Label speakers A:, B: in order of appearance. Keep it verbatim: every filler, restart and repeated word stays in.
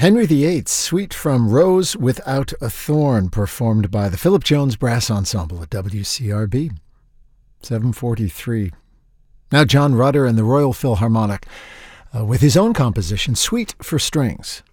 A: Henry the Eighth's Suite from Rose Without a Thorn, performed by the Philip Jones Brass Ensemble at W C R B. seven forty-three. Now John Rutter and the Royal Philharmonic uh, with his own composition, Suite for Strings.